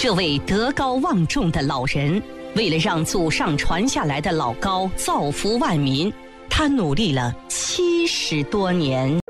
这位德高望重的老人，为了让祖上传下来的老高造福万民，他努力了70多年。